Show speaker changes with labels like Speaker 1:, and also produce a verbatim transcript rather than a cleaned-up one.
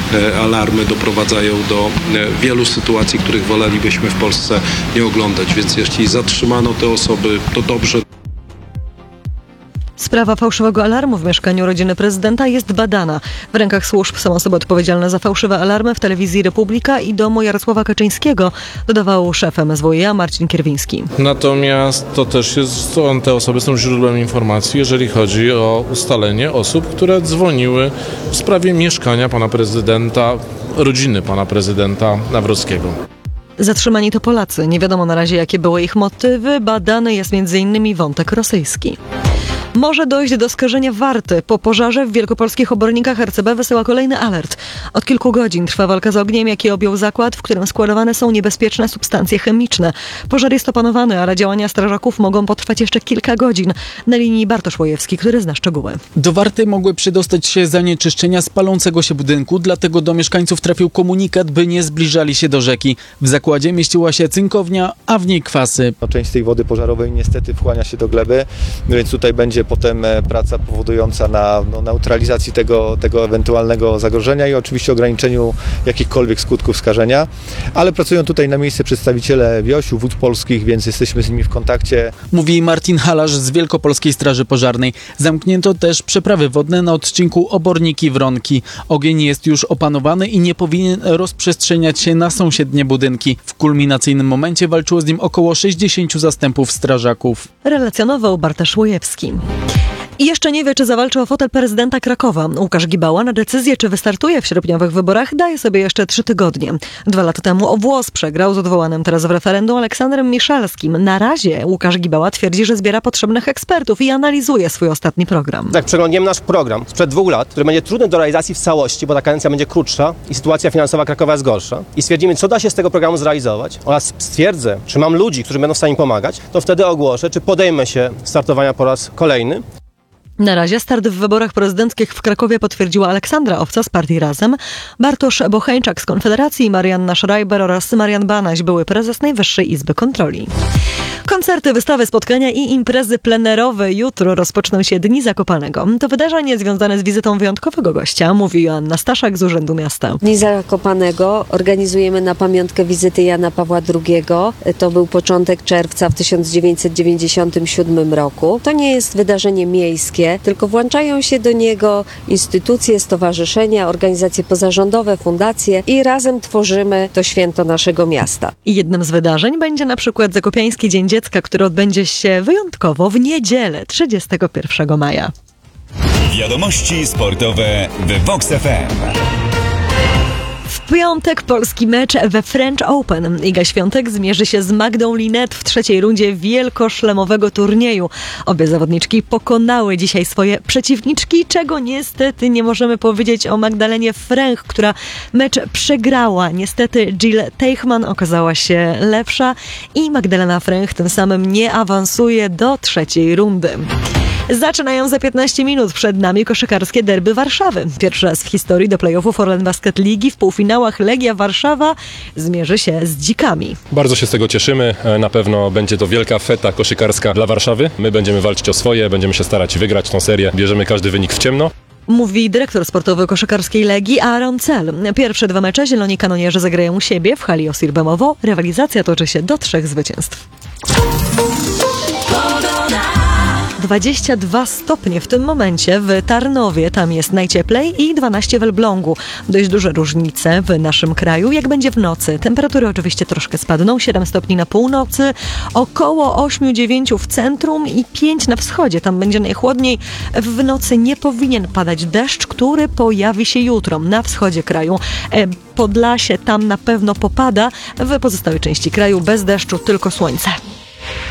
Speaker 1: alarmy doprowadzają do wielu sytuacji, których wolelibyśmy w Polsce nie oglądać. Więc jeśli zatrzymano te osoby, to dobrze.
Speaker 2: Sprawa fałszywego alarmu w mieszkaniu rodziny prezydenta jest badana. W rękach służb są osoby odpowiedzialne za fałszywe alarmy w telewizji Republika i domu Jarosława Kaczyńskiego, dodawał szef M S W iA Marcin Kierwiński.
Speaker 3: Natomiast to też jest, to, te osoby są źródłem informacji, jeżeli chodzi o ustalenie osób, które dzwoniły w sprawie mieszkania pana prezydenta, rodziny pana prezydenta Nawrockiego.
Speaker 2: Zatrzymani to Polacy. Nie wiadomo na razie, jakie były ich motywy. Badany jest między innymi wątek rosyjski. Może dojść do skażenia Warty. Po pożarze w wielkopolskich obornikach R C B wysyła kolejny alert. Od kilku godzin trwa walka z ogniem, jaki objął zakład, w którym składowane są niebezpieczne substancje chemiczne. Pożar jest opanowany, ale działania strażaków mogą potrwać jeszcze kilka godzin. Na linii Bartosz Łojewski, który zna szczegóły.
Speaker 4: Do Warty mogły przydostać się zanieczyszczenia z palącego się budynku, dlatego do mieszkańców trafił komunikat, by nie zbliżali się do rzeki. W zakładzie mieściła się cynkownia, a w niej kwasy.
Speaker 5: Część tej wody pożarowej niestety wchłania się do gleby, więc tutaj będzie potem praca powodująca na no, neutralizacji tego, tego ewentualnego zagrożenia i oczywiście ograniczeniu jakichkolwiek skutków skażenia. Ale pracują tutaj na miejscu przedstawiciele Wiosiu, Wód Polskich, więc jesteśmy z nimi w kontakcie.
Speaker 4: Mówi Martin Halarz z Wielkopolskiej Straży Pożarnej. Zamknięto też przeprawy wodne na odcinku Oborniki-Wronki. Ogień jest już opanowany i nie powinien rozprzestrzeniać się na sąsiednie budynki. W kulminacyjnym momencie walczyło z nim około sześćdziesięciu zastępów strażaków.
Speaker 2: Relacjonował Bartosz Łojewski. I jeszcze nie wie, czy zawalczy o fotel prezydenta Krakowa. Łukasz Gibała na decyzję, czy wystartuje w sierpniowych wyborach, daje sobie jeszcze trzy tygodnie. Dwa lata temu o włos przegrał z odwołanym teraz w referendum Aleksandrem Miszalskim. Na razie Łukasz Gibała twierdzi, że zbiera potrzebnych ekspertów i analizuje swój ostatni program.
Speaker 6: Tak, przeglądniemy nasz program sprzed dwóch lat, który będzie trudny do realizacji w całości, bo ta kadencja będzie krótsza i sytuacja finansowa Krakowa jest gorsza. I stwierdzimy, co da się z tego programu zrealizować oraz stwierdzę, czy mam ludzi, którzy będą w stanie pomagać, to wtedy ogłoszę, czy podejmę się startowania po raz kolejny.
Speaker 2: Na razie start w wyborach prezydenckich w Krakowie potwierdziła Aleksandra Owca z partii Razem, Bartosz Bocheńczak z Konfederacji, Marianna Schreiber oraz Marian Banaś, były prezes Najwyższej Izby Kontroli. Koncerty, wystawy, spotkania i imprezy plenerowe jutro rozpoczną się Dni Zakopanego. To wydarzenie związane z wizytą wyjątkowego gościa, mówi Joanna Staszak z Urzędu Miasta.
Speaker 7: Dni Zakopanego organizujemy na pamiątkę wizyty Jana Pawła drugiego. To był początek czerwca w tysiąc dziewięćset dziewięćdziesiątym siódmym roku. To nie jest wydarzenie miejskie, tylko włączają się do niego instytucje, stowarzyszenia, organizacje pozarządowe, fundacje i razem tworzymy to święto naszego miasta.
Speaker 2: I jednym z wydarzeń będzie na przykład Zakopiański Dzień Dziecka, który odbędzie się wyjątkowo w niedzielę, trzydziestego pierwszego maja.
Speaker 8: Wiadomości sportowe w Vox F M.
Speaker 2: W piątek polski mecz we French Open. Iga Świątek zmierzy się z Magdą Linette w trzeciej rundzie wielkoszlemowego turnieju. Obie zawodniczki pokonały dzisiaj swoje przeciwniczki, czego niestety nie możemy powiedzieć o Magdalenie Fręch, która mecz przegrała. Niestety Jill Teichmann okazała się lepsza i Magdalena Fręch tym samym nie awansuje do trzeciej rundy. Zaczynają za piętnaście minut. Przed nami koszykarskie derby Warszawy. Pierwszy raz w historii do playoffów Orlen Basket Ligi w półfinałach Legia Warszawa zmierzy się z Dzikami.
Speaker 9: Bardzo się z tego cieszymy. Na pewno będzie to wielka feta koszykarska dla Warszawy. My będziemy walczyć o swoje, będziemy się starać wygrać tą serię. Bierzemy każdy wynik w ciemno.
Speaker 2: Mówi dyrektor sportowy koszykarskiej Legii Aaron Cel. Pierwsze dwa mecze zieloni kanonierze zagrają u siebie w hali Osir Bemowo. Rywalizacja toczy się do trzech zwycięstw. dwadzieścia dwa stopnie w tym momencie w Tarnowie, tam jest najcieplej, i dwanaście w Elblągu. Dość duże różnice w naszym kraju. Jak będzie w nocy? Temperatury oczywiście troszkę spadną. siedem stopni na północy, około osiem dziewięć w centrum i pięć na wschodzie. Tam będzie najchłodniej. W nocy nie powinien padać deszcz, który pojawi się jutro na wschodzie kraju. Podlasie tam na pewno popada. W pozostałej części kraju bez deszczu, tylko słońce.